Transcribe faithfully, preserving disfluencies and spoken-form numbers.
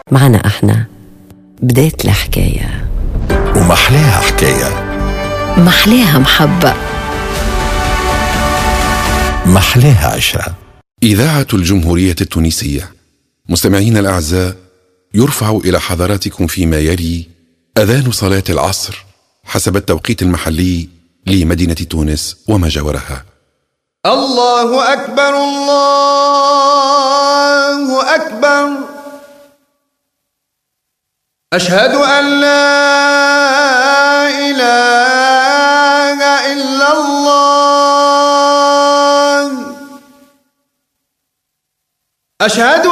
معنا احنا بداية الحكاية، ومحلاها حكاية، محلاها محبة، محلاها عشرة. إذاعة الجمهورية التونسية. مستمعينا الأعزاء، يرفع إلى حضراتكم فيما يلي أذان صلاة العصر حسب التوقيت المحلي لمدينة تونس وما جاورها. الله أكبر، الله أكبر، أشهد أن لا إله إلا الله، أشهد